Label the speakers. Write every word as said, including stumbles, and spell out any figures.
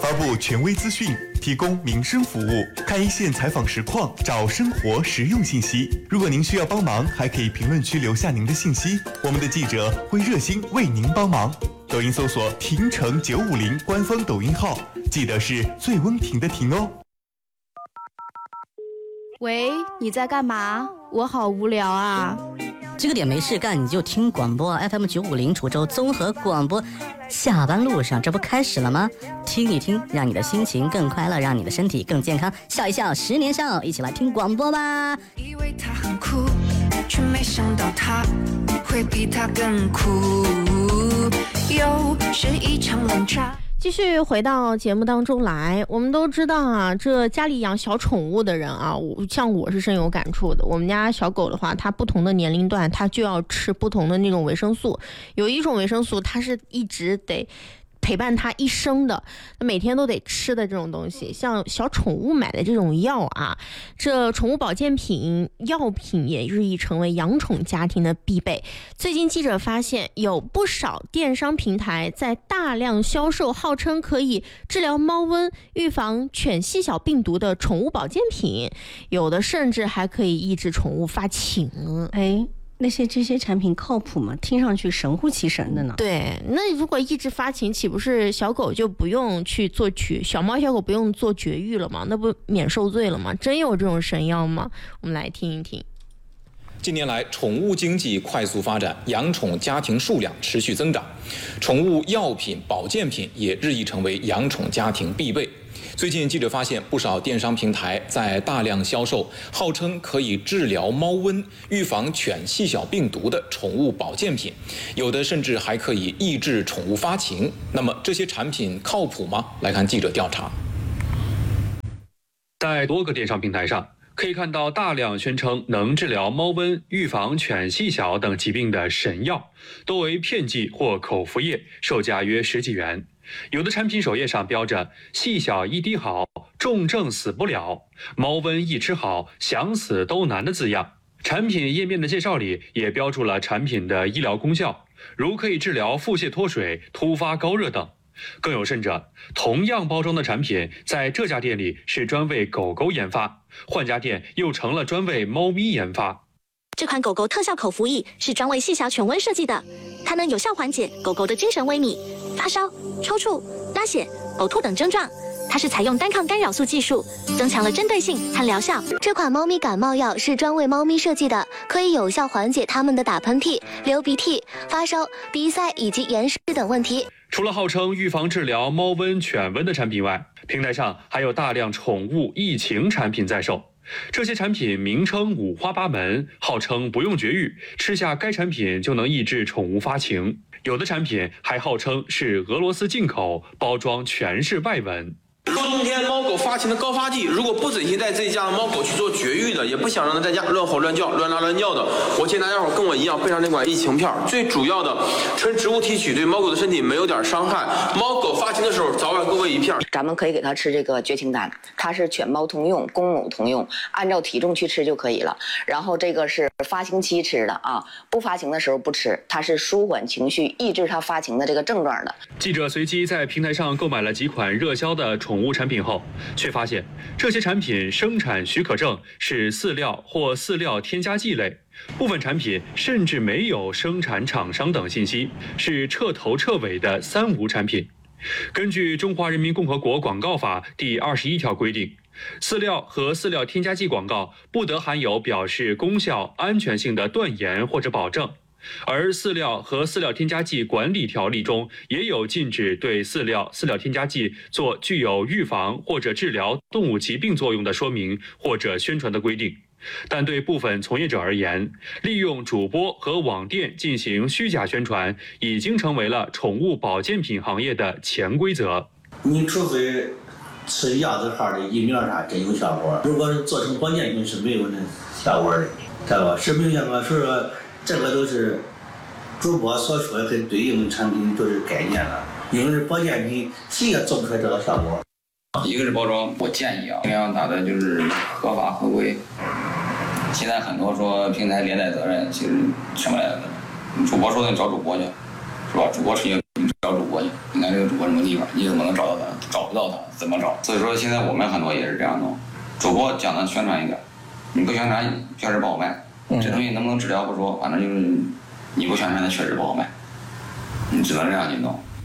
Speaker 1: 发布权威资讯，提供民生服务，看一线采访实况，找生活实用信息。如果您需要帮忙，还可以评论区留下您的信息，我们的记者会热心为您帮忙。抖音搜索婷城九五零官方抖音号，记得是醉翁亭的亭哦。
Speaker 2: 喂，你在干嘛？我好无聊啊。
Speaker 3: 这个点没事干，你就听广播 F M 九五零滁州综合广播。下班路上，这不开始了吗？听一听，让你的心情更快乐，让你的身体更健康。笑一笑，十年少，一起来听广播吧。
Speaker 4: 以为他很酷，却没想到他会比他更酷，又是一场冷战。
Speaker 5: 继续回到节目当中来，我们都知道啊，这家里养小宠物的人啊，像我是深有感触的。我们家小狗的话，它不同的年龄段，它就要吃不同的那种维生素。有一种维生素，它是一直得陪伴它一生的，每天都得吃的这种东西，像小宠物买的这种药啊，这宠物保健品、药品也日益成为养宠家庭的必备。最近记者发现，有不少电商平台在大量销售号称可以治疗猫瘟、预防犬细小病毒的宠物保健品，有的甚至还可以抑制宠物发情。
Speaker 6: 哎。那些这些产品靠谱吗？听上去神乎其神的呢。
Speaker 5: 对，那如果抑制发情，岂不是小狗就不用去做绝，小猫小狗不用做绝育了吗？那不免受罪了吗？真有这种神药吗？我们来听一听。
Speaker 7: 近年来，宠物经济快速发展，养宠家庭数量持续增长，宠物药品、保健品也日益成为养宠家庭必备。最近记者发现，不少电商平台在大量销售号称可以治疗猫瘟、预防犬细小病毒的宠物保健品，有的甚至还可以抑制宠物发情。那么这些产品靠谱吗？来看记者调查。
Speaker 8: 在多个电商平台上，可以看到大量宣称能治疗猫瘟、预防犬细小等疾病的神药，多为片剂或口服液，售价约十几元。有的产品首页上标着“细小一滴好，重症死不了，猫瘟一吃好，想死都难”的字样。产品页面的介绍里也标注了产品的医疗功效，如可以治疗腹泻脱水、突发高热等。更有甚者，同样包装的产品在这家店里是专为狗狗研发，换家店又成了专为猫咪研发。
Speaker 9: 这款狗狗特效口服液是专为细小犬瘟设计的，它能有效缓解狗狗的精神萎靡、发烧、抽搐、拉血、呕吐等症状。它是采用单抗干扰素技术，增强了针对性和疗效。
Speaker 10: 这款猫咪感冒药是专为猫咪设计的，可以有效缓解它们的打喷嚏、流鼻涕、发烧、鼻塞以及眼屎等问题。
Speaker 8: 除了号称预防治疗猫瘟、犬瘟的产品外，平台上还有大量宠物疫情产品在售。这些产品名称五花八门，号称不用绝育，吃下该产品就能抑制宠物发情。有的产品还号称是俄罗斯进口，包装全是外文。
Speaker 11: 冬天猫狗发情的高发季，如果不准许在这家的猫狗去做绝育的，也不想让它在家乱吼乱叫、乱拉乱叫的，我建议大家伙跟我一样备上这款疫情片。最主要的，纯植物提取，对猫狗的身体没有点伤害。猫狗发情的时候，早晚各喂一片。
Speaker 12: 咱们可以给它吃这个绝情丹，它是犬猫通用，公母通用，按照体重去吃就可以了。然后这个是发情期吃的啊，不发情的时候不吃，它是舒缓情绪、抑制它发情的这个症状的。
Speaker 8: 记者随机在平台上购买了几款热销的宠物产品后，却发现这些产品生产许可证是饲料或饲料添加剂类，部分产品甚至没有生产厂商等信息，是彻头彻尾的三无产品。根据《中华人民共和国广告法》第二十一条规定，饲料和饲料添加剂广告不得含有表示功效、安全性的断言或者保证。而饲料和饲料添加剂管理条例中也有禁止对饲料、饲料添加剂做具有预防或者治疗动物疾病作用的说明或者宣传的规定。但对部分从业者而言，利用主播和网店进行虚假宣传，已经成为了宠物保健品行业的潜规则。
Speaker 13: 你除非吃鸭子号的疫苗啥真有效果，如果是做成保健品是没有那效果的，知道吧？是没有效果，所以说这个都是主播所说的跟对应的产品都是概念了，因为是保健品，谁也做不出来这个效果。
Speaker 14: 一个是包装，我建议啊，尽量打的就是合法合规。现在很多说平台连带责任，其实什么来的？主播说的你找主播去，是吧？主播吃你找主播去，你看这个个主播什么地方，你怎么能找到他？找不到他，怎么找？所以说现在我们很多也是这样弄，主播讲的宣传一点，你不宣传确实不好卖。嗯、这东西能不能治疗不说，反正就是你不宣传它确实不好卖，你只能这样去弄。